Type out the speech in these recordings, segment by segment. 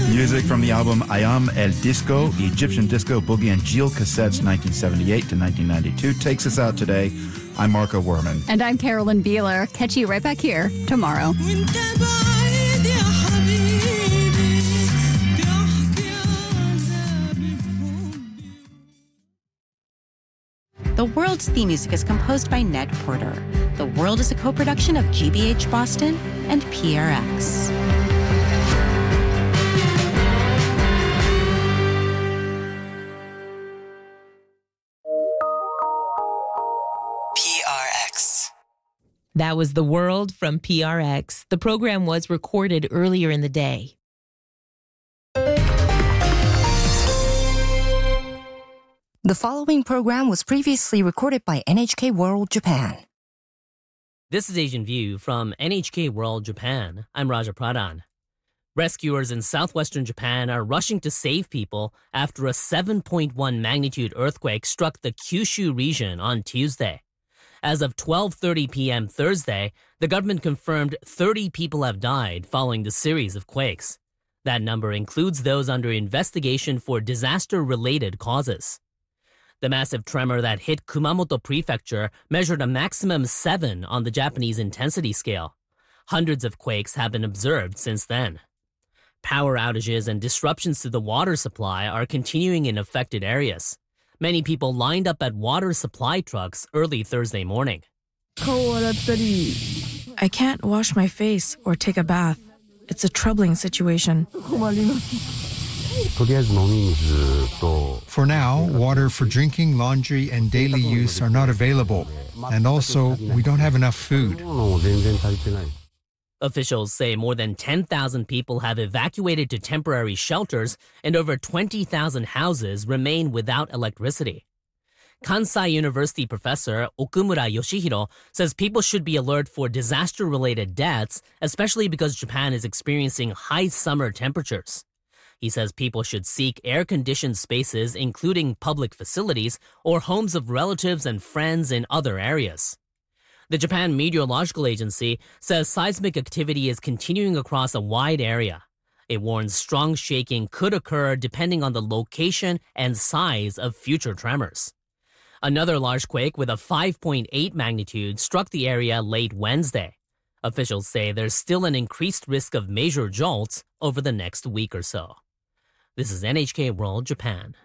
Music from the album Ayam El Disco, Egyptian Disco Boogie and Jil Cassettes 1978 to 1992 takes us out today. I'm Marco Werman. And I'm Carolyn Beeler. Catch you right back here tomorrow. The world's theme music is composed by Ned Porter. The World is a co-production of GBH Boston and PRX. PRX. That was The World from PRX. The program was recorded earlier in the day. The following program was previously recorded by NHK World Japan. This is Asian View from NHK World Japan. I'm Raja Pradhan. Rescuers in southwestern Japan are rushing to save people after a 7.1 magnitude earthquake struck the Kyushu region on Tuesday. As of 12:30 p.m. Thursday, the government confirmed 30 people have died following the series of quakes. That number includes those under investigation for disaster-related causes. The massive tremor that hit Kumamoto Prefecture measured a maximum 7 on the Japanese intensity scale. Hundreds of quakes have been observed since then. Power outages and disruptions to the water supply are continuing in affected areas. Many people lined up at water supply trucks early Thursday morning. I can't wash my face or take a bath. It's a troubling situation. For now, water for drinking, laundry, and daily use are not available. And also, we don't have enough food. Officials say more than 10,000 people have evacuated to temporary shelters and over 20,000 houses remain without electricity. Kansai University professor Okumura Yoshihiro says people should be alert for disaster-related deaths, especially because Japan is experiencing high summer temperatures. He says people should seek air-conditioned spaces, including public facilities or homes of relatives and friends in other areas. The Japan Meteorological Agency says seismic activity is continuing across a wide area. It warns strong shaking could occur depending on the location and size of future tremors. Another large quake with a 5.8 magnitude struck the area late Wednesday. Officials say there's still an increased risk of major jolts over the next week or so. This is NHK World Japan.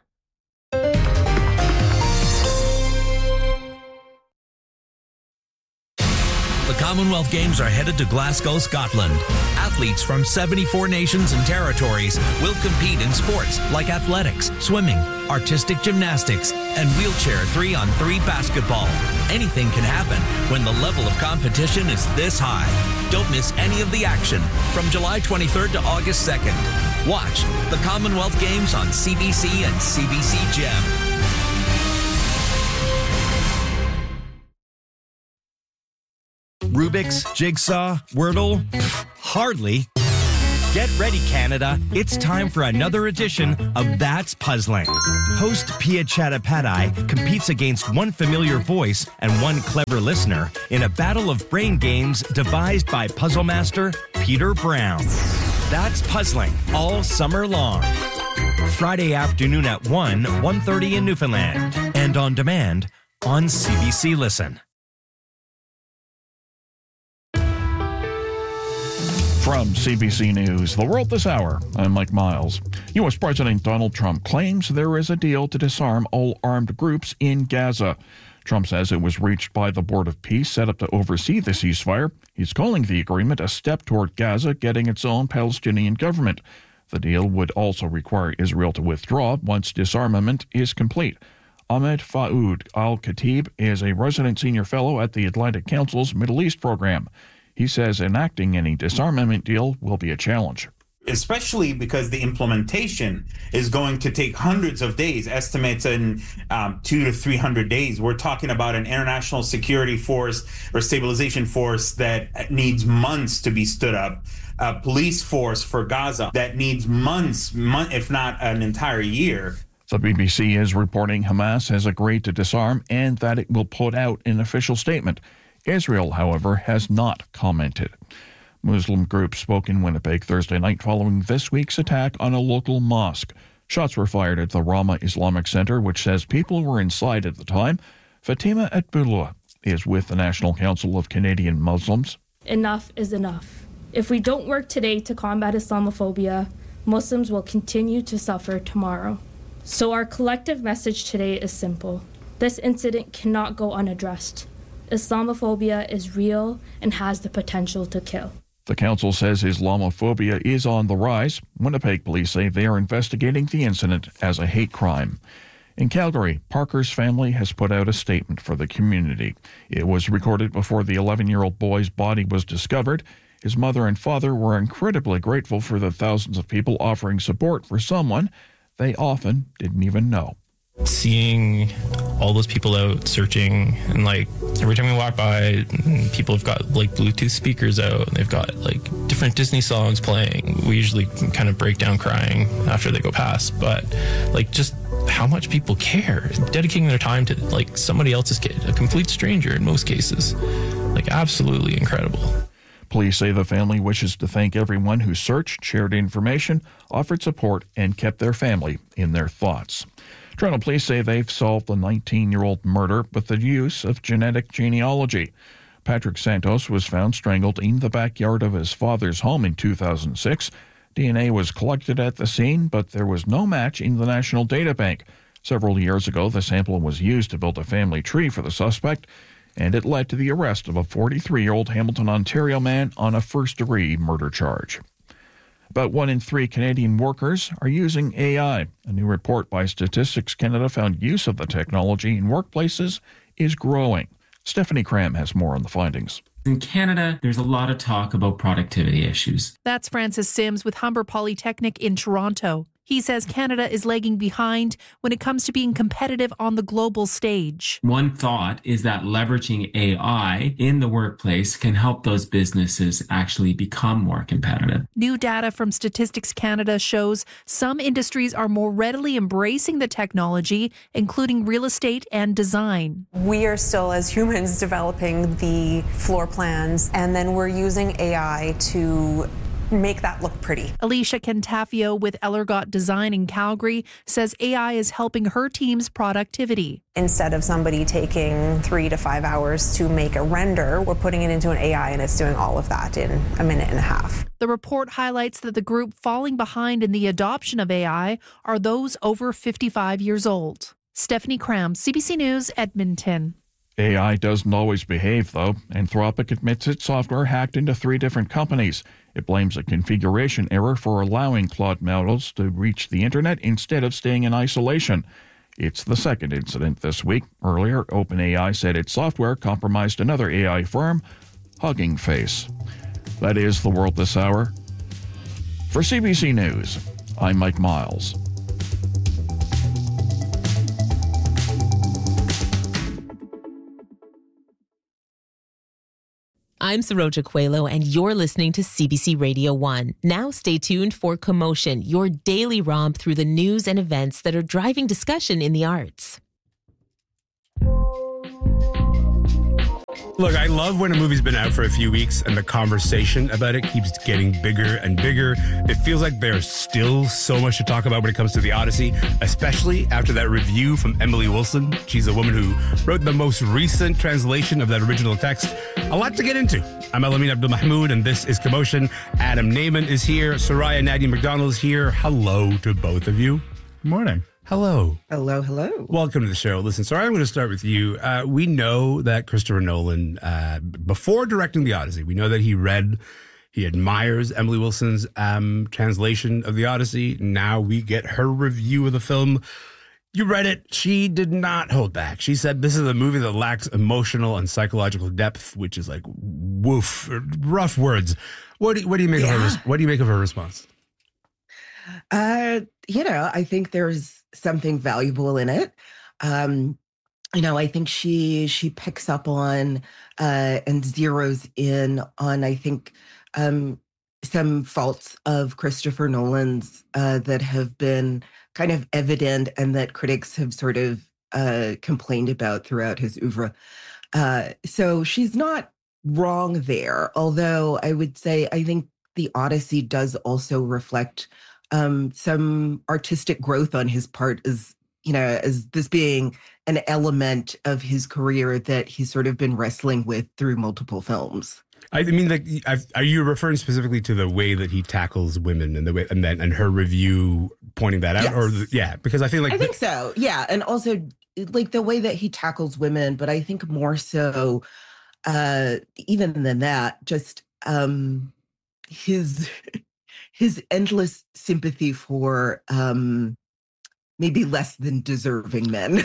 The Commonwealth Games are headed to Glasgow, Scotland. Athletes from 74 nations and territories will compete in sports like athletics, swimming, artistic gymnastics, and wheelchair 3-on-3 basketball. Anything can happen when the level of competition is this high. Don't miss any of the action from July 23rd to August 2nd. Watch the Commonwealth Games on CBC and CBC Gem. Rubik's, Jigsaw, Wordle? Hardly. Get ready, Canada. It's time for another edition of That's Puzzling. Host Pia Chattopadhyay competes against one familiar voice and one clever listener in a battle of brain games devised by puzzle master Peter Brown. That's Puzzling all summer long. Friday afternoon at 1:30 in Newfoundland. And on demand on CBC Listen. From CBC News, The World This Hour, I'm Mike Miles. U.S. President Donald Trump claims there is a deal to disarm all armed groups in Gaza. Trump says it was reached by the Board of Peace set up to oversee the ceasefire. He's calling the agreement a step toward Gaza getting its own Palestinian government. The deal would also require Israel to withdraw once disarmament is complete. Ahmed Faoud Al-Khatib is a resident senior fellow at the Atlantic Council's Middle East program. He says enacting any disarmament deal will be a challenge. Especially because the implementation is going to take hundreds of days, estimates in 200 to 300 days. We're talking about an international security force or stabilization force that needs months to be stood up, a police force for Gaza that needs months, if not an entire year. The BBC is reporting Hamas has agreed to disarm and that it will put out an official statement. Israel, however, has not commented. Muslim groups spoke in Winnipeg Thursday night following this week's attack on a local mosque. Shots were fired at the Rama Islamic Center, which says people were inside at the time. Fatima Atbullah is with the National Council of Canadian Muslims. Enough is enough. If we don't work today to combat Islamophobia, Muslims will continue to suffer tomorrow. So our collective message today is simple. This incident cannot go unaddressed. Islamophobia is real and has the potential to kill. The council says Islamophobia is on the rise. Winnipeg police say they are investigating the incident as a hate crime. In Calgary, Parker's family has put out a statement for the community. It was recorded before the 11-year-old boy's body was discovered. His mother and father were incredibly grateful for the thousands of people offering support for someone they often didn't even know. Seeing all those people out searching, and like every time we walk by, people have got like Bluetooth speakers out and they've got like different Disney songs playing. We usually kind of break down crying after they go past, but like just how much people care, dedicating their time to like somebody else's kid, a complete stranger in most cases. Like absolutely incredible. Police say the family wishes to thank everyone who searched, shared information, offered support, and kept their family in their thoughts. Toronto police say they've solved the 19-year-old murder with the use of genetic genealogy. Patrick Santos was found strangled in the backyard of his father's home in 2006. DNA was collected at the scene, but there was no match in the National Data Bank. Several years ago, the sample was used to build a family tree for the suspect, and it led to the arrest of a 43-year-old Hamilton, Ontario man on a first-degree murder charge. About 1 in 3 Canadian workers are using AI. A new report by Statistics Canada found use of the technology in workplaces is growing. Stephanie Cram has more on the findings. In Canada, there's a lot of talk about productivity issues. That's Francis Sims with Humber Polytechnic in Toronto. He says Canada is lagging behind when it comes to being competitive on the global stage. One thought is that leveraging AI in the workplace can help those businesses actually become more competitive. New data from Statistics Canada shows some industries are more readily embracing the technology, including real estate and design. We are still, as humans, developing the floor plans, and then we're using AI to make that look pretty. Alicia Cantafio with Ellergott Design in Calgary says AI is helping her team's productivity. Instead of somebody taking 3 to 5 hours to make a render, we're putting it into an AI and it's doing all of that in a minute and a half. The report highlights that the group falling behind in the adoption of AI are those over 55 years old. Stephanie Cram, CBC News, Edmonton. AI doesn't always behave, though. Anthropic admits its software hacked into 3 different companies. It blames a configuration error for allowing Claude models to reach the internet instead of staying in isolation. It's the second incident this week. Earlier, OpenAI said its software compromised another AI firm, Hugging Face. That is the world this hour. For CBC News, I'm Mike Miles. I'm Saroja Coelho, and you're listening to CBC Radio 1. Now stay tuned for Commotion, your daily romp through the news and events that are driving discussion in the arts. Look, I love when a movie's been out for a few weeks and the conversation about it keeps getting bigger and bigger. It feels like there's still so much to talk about when it comes to The Odyssey, especially after that review from Emily Wilson. She's a woman who wrote the most recent translation of that original text. A lot to get into. I'm Elamin Abdul-Mahmoud, and this is Commotion. Adam Naiman is here. Soraya Nadine McDonald is here. Hello to both of you. Good morning. Hello. Hello, hello. Welcome to the show. Listen, Soraya, I'm going to start with you. We know that Christopher Nolan, before directing The Odyssey, we know that he admires Emily Wilson's translation of The Odyssey. Now we get her review of the film. You read it. She did not hold back. She said this is a movie that lacks emotional and psychological depth, which is like, woof, rough words. What do you make of her? What do you make of her response? I think there's something valuable in it. I think she picks up on and zeroes in on, I think, some faults of Christopher Nolan's that have been kind of evident and that critics have sort of complained about throughout his oeuvre. So she's not wrong there. Although I would say I think the Odyssey does also reflect some artistic growth on his part, as this being an element of his career that he's sort of been wrestling with through multiple films. I mean, like, are you referring specifically to the way that he tackles women and the way, and her review pointing that out, yes. Because I feel like I think so, yeah, and also like the way that he tackles women, but I think more so, even than that, just his endless sympathy for maybe less than deserving men.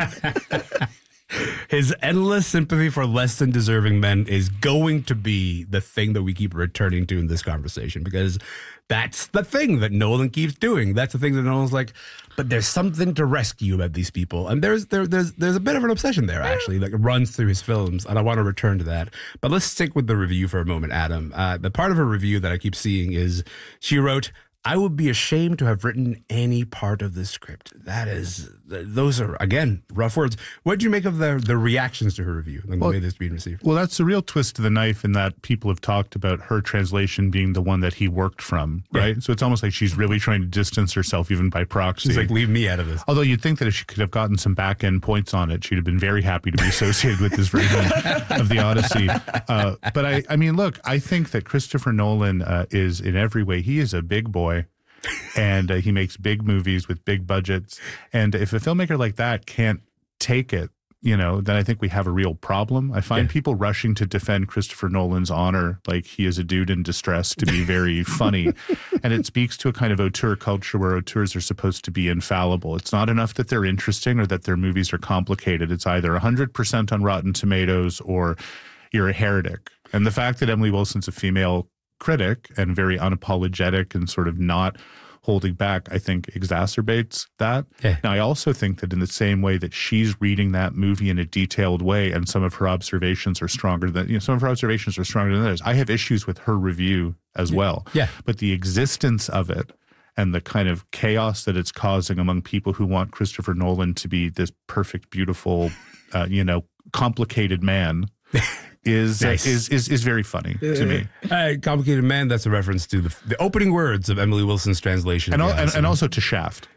His endless sympathy for less than deserving men is going to be the thing that we keep returning to in this conversation, because that's the thing that Nolan keeps doing. That's the thing that Nolan's like, but there's something to rescue about these people. And there's a bit of an obsession there, actually, that runs through his films. And I want to return to that. But let's stick with the review for a moment, Adam. The part of her review that I keep seeing is she wrote, "I would be ashamed to have written any part of this script." Those are, again, rough words. What did you make of the reactions to her review, like the way that's being received? Well, that's the real twist to the knife in that people have talked about her translation being the one that he worked from, right? Yeah. So it's almost like she's really trying to distance herself even by proxy. She's like, leave me out of this. Although you'd think that if she could have gotten some back-end points on it, she'd have been very happy to be associated with this version of the Odyssey. But I mean, look, I think that Christopher Nolan is, in every way, he is a big boy. And he makes big movies with big budgets. And if a filmmaker like that can't take it, then I think we have a real problem. I find people rushing to defend Christopher Nolan's honor like he is a dude in distress to be very funny. And it speaks to a kind of auteur culture where auteurs are supposed to be infallible. It's not enough that they're interesting or that their movies are complicated. It's either 100% on Rotten Tomatoes or you're a heretic. And the fact that Emily Wilson's a female critic and very unapologetic and sort of not holding back, I think exacerbates that. Yeah. Now, I also think that in the same way that she's reading that movie in a detailed way and some of her observations are stronger than, others. I have issues with her review as well. Yeah. But the existence of it and the kind of chaos that it's causing among people who want Christopher Nolan to be this perfect, beautiful, complicated man is very funny to me. Complicated Man, that's a reference to the opening words of Emily Wilson's translation. And also to Shaft.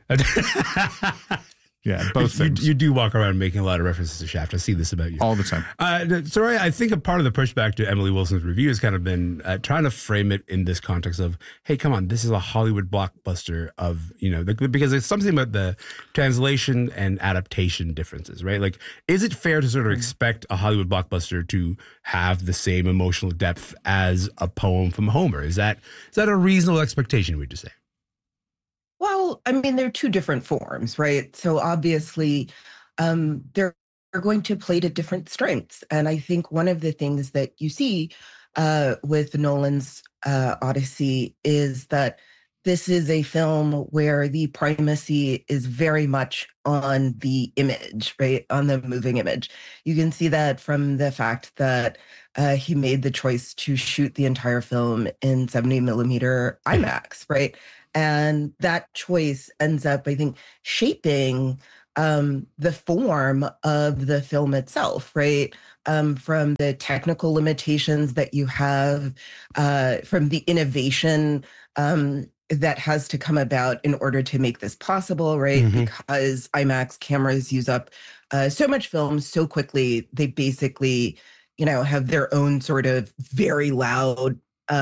Yeah, both things. You do walk around making a lot of references to Shaft. I see this about you. All the time. So I think a part of the pushback to Emily Wilson's review has kind of been trying to frame it in this context of, hey, come on, this is a Hollywood blockbuster of, because it's something about the translation and adaptation differences, right? Like, is it fair to sort of expect a Hollywood blockbuster to have the same emotional depth as a poem from Homer? Is that a reasonable expectation, would you say? Well, I mean, they're two different forms, right? So obviously, they're going to play to different strengths. And I think one of the things that you see with Nolan's Odyssey is that this is a film where the primacy is very much on the image, right? On the moving image. You can see that from the fact that he made the choice to shoot the entire film in 70 millimeter IMAX, right? And that choice ends up, I think, shaping the form of the film itself, right? From the technical limitations that you have, from the innovation that has to come about in order to make this possible, right? Mm-hmm. Because IMAX cameras use up so much film so quickly, they basically, have their own sort of very loud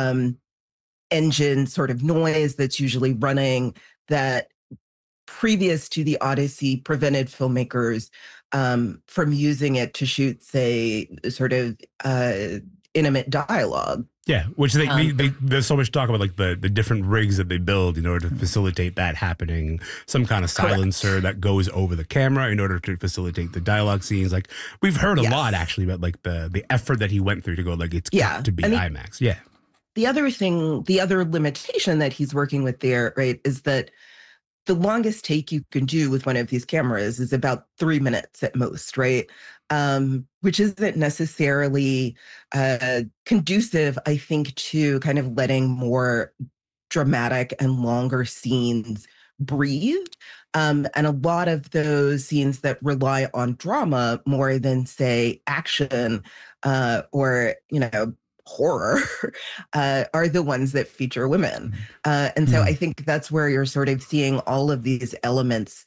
engine sort of noise that's usually running that previous to the Odyssey prevented filmmakers from using it to shoot, say, sort of intimate dialogue. Yeah, which there's so much talk about like the different rigs that they build in order to facilitate that happening. Some kind of silencer that goes over the camera in order to facilitate the dialogue scenes. Like we've heard a lot actually about like the effort that he went through to go like it's got to be IMAX. Yeah. The other limitation that he's working with there, right, is that the longest take you can do with one of these cameras is about 3 minutes at most, right? Which isn't necessarily conducive, I think, to kind of letting more dramatic and longer scenes breathe. And a lot of those scenes that rely on drama more than, say, action or, horror are the ones that feature women. And so I think that's where you're sort of seeing all of these elements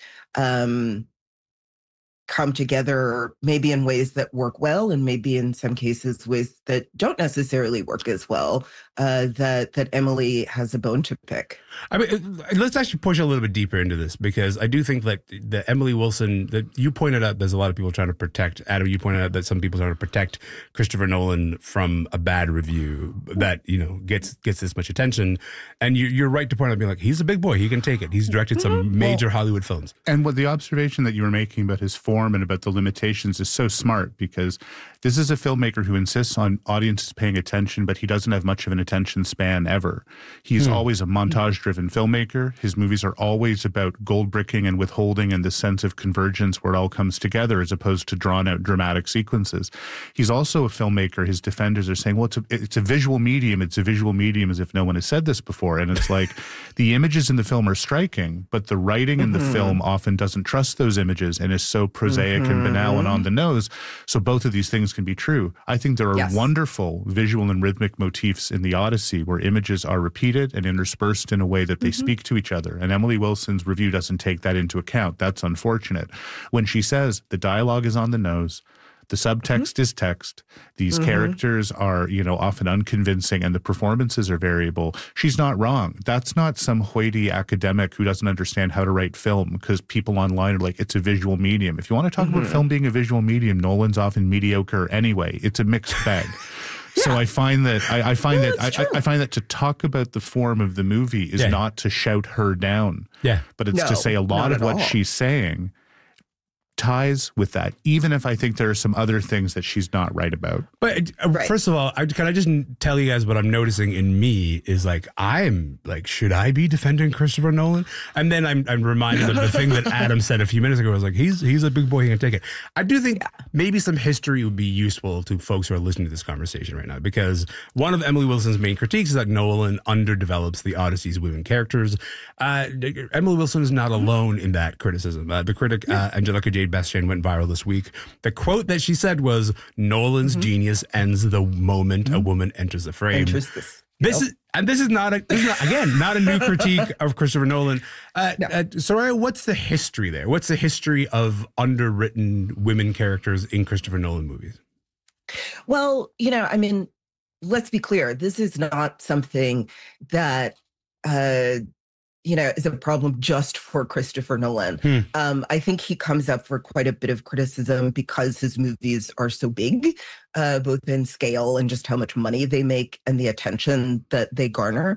come together, maybe in ways that work well, and maybe in some cases ways that don't necessarily work as well, that Emily has a bone to pick. I mean, let's actually push a little bit deeper into this, because I do think that the Emily Wilson that you pointed out, there's a lot of people trying to protect. Adam, you pointed out that some people are trying to protect Christopher Nolan from a bad review that, gets this much attention. And you're right to point out, being like, he's a big boy. He can take it. He's directed some major Hollywood films. And what the observation that you were making about his form and about the limitations is so smart, because this is a filmmaker who insists on audiences paying attention, but he doesn't have much of an attention span ever. He's always a montage-driven filmmaker. His movies are always about gold bricking and withholding and the sense of convergence where it all comes together, as opposed to drawn-out dramatic sequences. He's also a filmmaker. His defenders are saying, well, it's a visual medium. It's a visual medium, as if no one has said this before. And it's like, the images in the film are striking, but the writing in the film often doesn't trust those images and is so prosaic and banal and on the nose. So both of these things can be true. I think there are wonderful visual and rhythmic motifs in the Odyssey where images are repeated and interspersed in a way that they speak to each other. And Emily Wilson's review doesn't take that into account. That's unfortunate. When she says the dialogue is on the nose, the subtext is text, these characters are, often unconvincing, and the performances are variable, she's not wrong. That's not some hoity academic who doesn't understand how to write film, because people online are like, it's a visual medium. If you want to talk about film being a visual medium, Nolan's often mediocre anyway. It's a mixed bag. So I find that I find that to talk about the form of the movie is not to shout her down. But it's to say a lot of what she's saying ties with that, even if I think there are some other things that she's not right about. But first of all, can I just tell you guys what I'm noticing in me is like, I'm like, should I be defending Christopher Nolan? And then I'm reminded of the thing that Adam said a few minutes ago. I was like, he's a big boy, he can take it. I do think maybe some history would be useful to folks who are listening to this conversation right now, because one of Emily Wilson's main critiques is that Nolan underdevelops the Odyssey's women characters. Emily Wilson is not alone in that criticism. The critic, Angelica J. Bastien, went viral this week. The quote that she said was, Nolan's genius ends the moment a woman enters the frame. This is not a new critique of Christopher Nolan. Soraya, what's the history there? What's the history of underwritten women characters in Christopher Nolan movies? Well, let's be clear. This is not something that is a problem just for Christopher Nolan. I think he comes up for quite a bit of criticism because his movies are so big, both in scale and just how much money they make and the attention that they garner.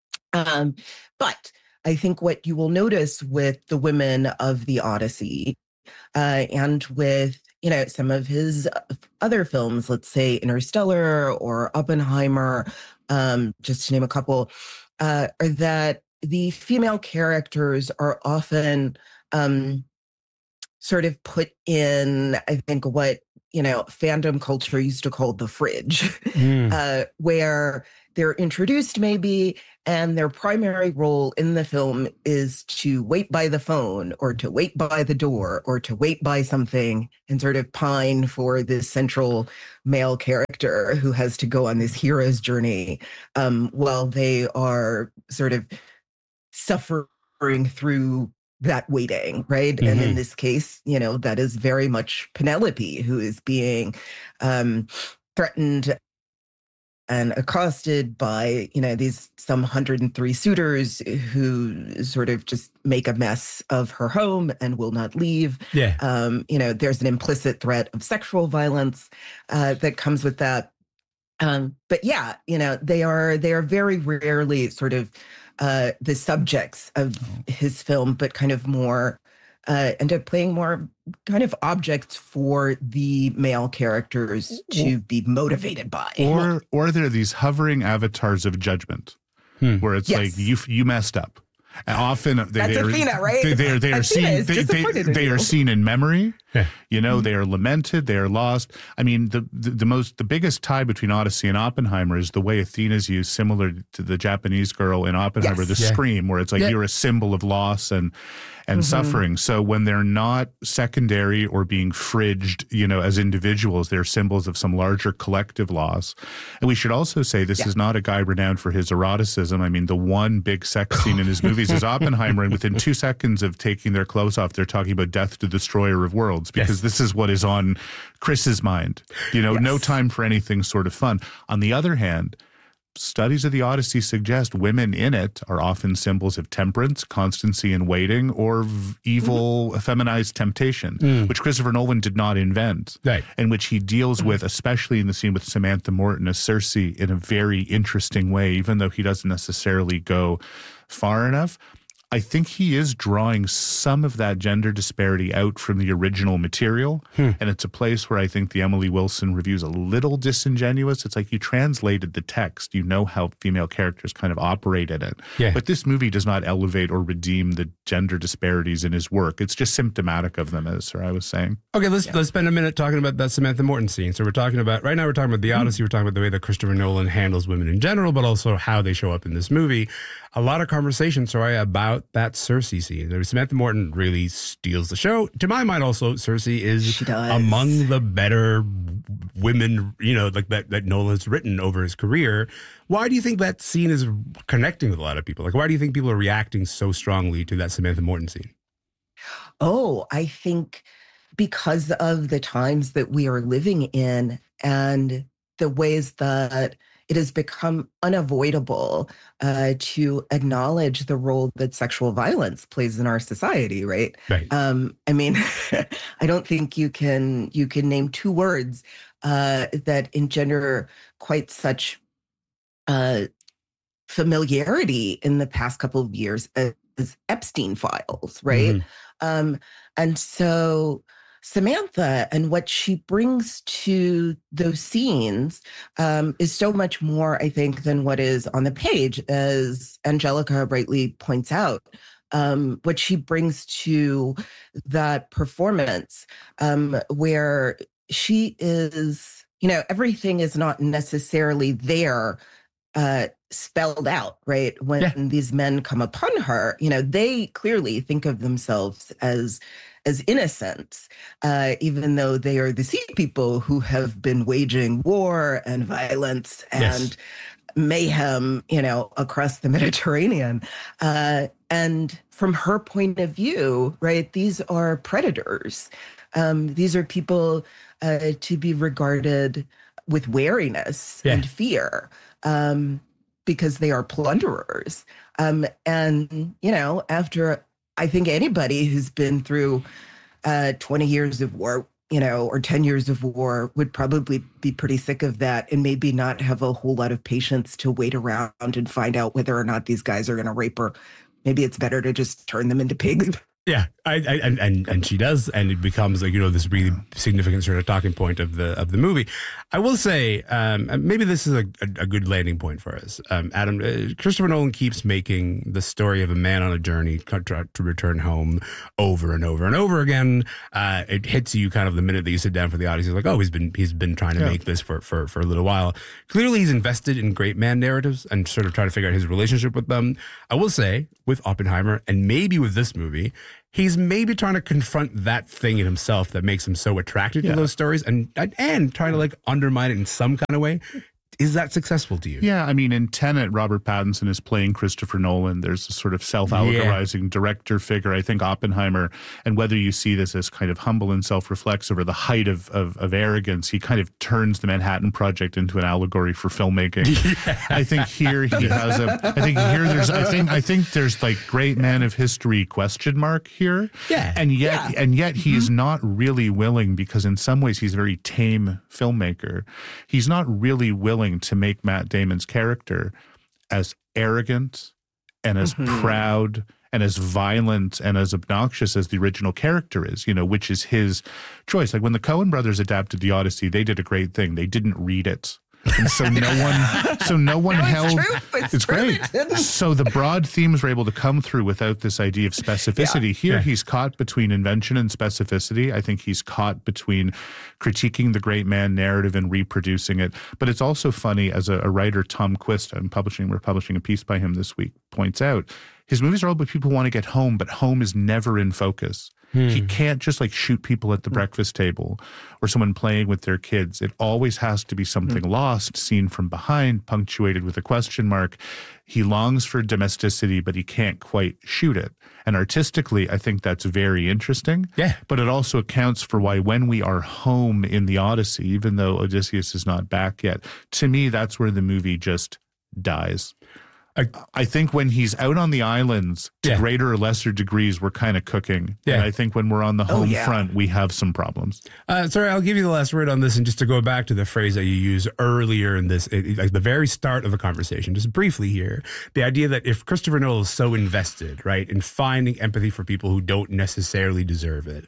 But I think what you will notice with the women of the Odyssey and with some of his other films, let's say Interstellar or Oppenheimer, just to name a couple, are that the female characters are often sort of put in, I think, what, fandom culture used to call the fridge, where they're introduced maybe, and their primary role in the film is to wait by the phone or to wait by the door or to wait by something and sort of pine for this central male character who has to go on this hero's journey while they are sort of suffering through that waiting, right? And in this case, that is very much Penelope, who is being threatened and accosted by, these some 103 suitors who sort of just make a mess of her home and will not leave. There's an implicit threat of sexual violence that comes with that. But they are very rarely sort of the subjects of his film, but kind of more end up playing more kind of objects for the male characters to be motivated by. Or there are these hovering avatars of judgment where it's like, you messed up. And often That's Athena, right? They are seen in memory. Yeah. They are lamented. They are lost. I mean, the biggest tie between Odyssey and Oppenheimer is the way Athena's used, similar to the Japanese girl in Oppenheimer, the scream, where it's like you're a symbol of loss and suffering. So when they're not secondary or being fridged, as individuals, they're symbols of some larger collective loss. And we should also say this is not a guy renowned for his eroticism. I mean, the one big sex scene in his movies is Oppenheimer, and within 2 seconds of taking their clothes off, they're talking about death to the destroyer of worlds, because this is what is on Chris's mind. No time for anything sort of fun. On the other hand, studies of the Odyssey suggest women in it are often symbols of temperance, constancy in waiting, or evil, feminized temptation, which Christopher Nolan did not invent, and which he deals with, especially in the scene with Samantha Morton as Cersei, in a very interesting way, even though he doesn't necessarily go far enough. I think he is drawing some of that gender disparity out from the original material. And it's a place where I think the Emily Wilson review is a little disingenuous. It's like you translated the text. You know how female characters kind of operate in it. Yeah. But this movie does not elevate or redeem the gender disparities in his work. It's just symptomatic of them, as I was saying. Okay, let's spend a minute talking about that Samantha Morton scene. So we're talking about the Odyssey. We're talking about the way that Christopher Nolan handles women in general, but also how they show up in this movie. A lot of conversation, about that Cersei scene. Samantha Morton really steals the show. To my mind, also, Cersei is among the better women, that Nolan's written over his career. Why do you think that scene is connecting with a lot of people? Why do you think people are reacting so strongly to that Samantha Morton scene? Oh, I think because of the times that we are living in and the ways that it has become unavoidable to acknowledge the role that sexual violence plays in our society, right? I mean, I don't think you can name 2 words that engender quite such familiarity in the past couple of years as Epstein files, right? And so Samantha and what she brings to those scenes is so much more, I think, than what is on the page, as Angelica rightly points out. What she brings to that performance, where she is, everything is not necessarily there spelled out, right? When these men come upon her, they clearly think of themselves as innocents, even though they are the sea people who have been waging war and violence and mayhem, across the Mediterranean. And from her point of view, right, these are predators. These are people to be regarded with wariness and fear, because they are plunderers. And, after I think anybody who's been through 20 years of war, or 10 years of war would probably be pretty sick of that and maybe not have a whole lot of patience to wait around and find out whether or not these guys are going to rape her. Maybe it's better to just turn them into pigs. Yeah, and she does, and it becomes this really significant sort of talking point of the movie. I will say, maybe this is a good landing point for us. Adam, Christopher Nolan keeps making the story of a man on a journey to return home over and over and over again. It hits you kind of the minute that you sit down for the Odyssey. Like, he's been trying to make this for a little while. Clearly, he's invested in great man narratives and sort of trying to figure out his relationship with them. I will say, with Oppenheimer and maybe with this movie, he's maybe trying to confront that thing in himself that makes him so attracted to those stories and trying to undermine it in some kind of way. Is that successful to you? Yeah, I mean, in Tenet, Robert Pattinson is playing Christopher Nolan. There's a sort of self-allegorizing director figure. I think Oppenheimer, and whether you see this as kind of humble and self-reflexive or the height of arrogance, he kind of turns the Manhattan Project into an allegory for filmmaking. I think here he has I think there's like great man of history ? Here. Yeah. And yet he is not really willing, because in some ways he's a very tame filmmaker. He's not really willing to make Matt Damon's character as arrogant and as proud and as violent and as obnoxious as the original character is, which is his choice. Like when the Coen brothers adapted The Odyssey, they did a great thing. They didn't read it. And so no one held. It's great. So the broad themes were able to come through without this idea of specificity. Here he's caught between invention and specificity. I think he's caught between critiquing the great man narrative and reproducing it. But it's also funny, as a writer, Tom Quist, we're publishing a piece by him this week, points out, his movies are all about people who want to get home, but home is never in focus. He can't just like shoot people at the breakfast table or someone playing with their kids. It always has to be something lost, seen from behind, punctuated with a question mark. He longs for domesticity, but he can't quite shoot it. And artistically, I think that's very interesting. Yeah. But it also accounts for why when we are home in the Odyssey, even though Odysseus is not back yet, to me, that's where the movie just dies. I think when he's out on the islands, to greater or lesser degrees, we're kind of cooking. Yeah. And I think when we're on the home front, we have some problems. Sorry, I'll give you the last word on this. And just to go back to the phrase that you used earlier in this, like the very start of the conversation, just briefly here, the idea that if Christopher Nolan is so invested, right, in finding empathy for people who don't necessarily deserve it,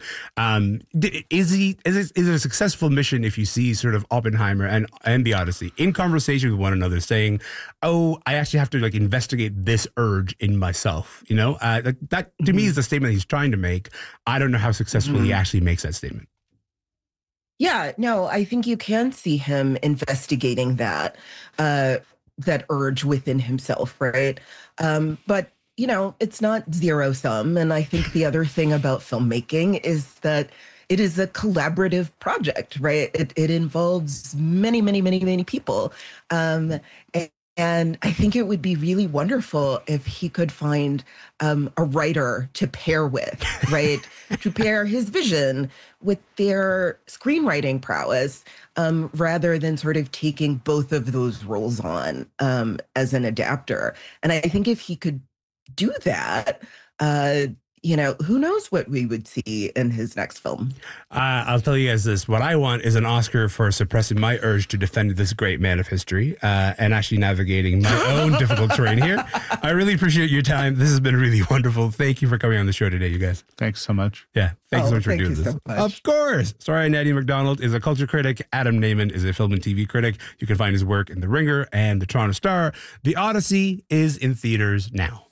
is it a successful mission if you see sort of Oppenheimer and the Odyssey in conversation with one another saying, oh, I actually have to like investigate this urge in myself, you know, that to me is the statement he's trying to make. I don't know how successful he actually makes that statement. Yeah, no, I think you can see him investigating that urge within himself, right? But you know, it's not zero sum. And I think the other thing about filmmaking is that it is a collaborative project, right? It involves many people. And I think it would be really wonderful if he could find a writer to pair with, right? To pair his vision with their screenwriting prowess, rather than sort of taking both of those roles on as an adapter. And I think if he could do that, you know, who knows what we would see in his next film. I'll tell you guys this. What I want is an Oscar for suppressing my urge to defend this great man of history and actually navigating my own difficult terrain here. I really appreciate your time. This has been really wonderful. Thank you for coming on the show today, you guys. Thanks so much. Yeah, thanks so much for doing this. So of course. Sorry, Nadine McDonald is a culture critic. Adam Naiman is a film and TV critic. You can find his work in The Ringer and The Toronto Star. The Odyssey is in theaters now.